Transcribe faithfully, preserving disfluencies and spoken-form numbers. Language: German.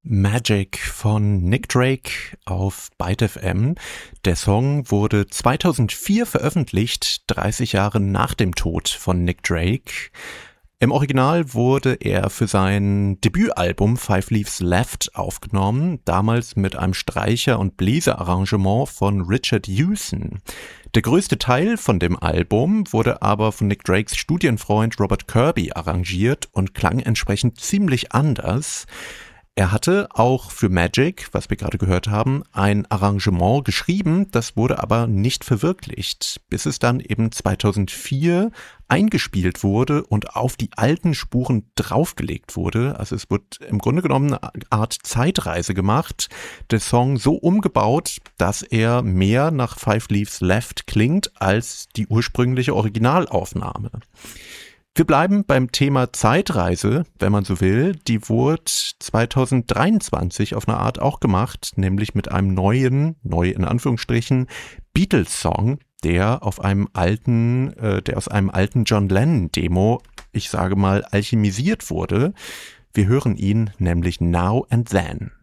Magic von Nick Drake auf Byte F M. Der Song wurde zweitausendvier veröffentlicht, dreißig Jahre nach dem Tod von Nick Drake. Im Original wurde er für sein Debütalbum Five Leaves Left aufgenommen, damals mit einem Streicher- und Bläserarrangement von Richard Hewson. Der größte Teil von dem Album wurde aber von Nick Drakes Studienfreund Robert Kirby arrangiert und klang entsprechend ziemlich anders. Er hatte auch für Magic, was wir gerade gehört haben, ein Arrangement geschrieben, das wurde aber nicht verwirklicht, bis es dann eben zweitausendvier eingespielt wurde und auf die alten Spuren draufgelegt wurde. Also es wird im Grunde genommen eine Art Zeitreise gemacht, der Song so umgebaut, dass er mehr nach Five Leaves Left klingt als die ursprüngliche Originalaufnahme. Wir bleiben beim Thema Zeitreise, wenn man so will. Die wurde zweitausenddreiundzwanzig auf eine Art auch gemacht, nämlich mit einem neuen, neu in Anführungsstrichen, Beatles-Song, der auf einem alten, äh, der aus einem alten John Lennon-Demo, ich sage mal, alchemisiert wurde. Wir hören ihn nämlich Now and Then.